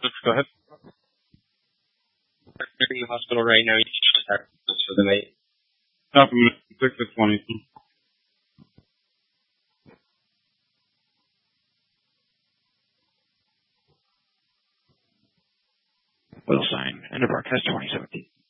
Go ahead. In the hospital right now. You should have for the night. Stop him 6 to 20. Will sign. End of broadcast 2017.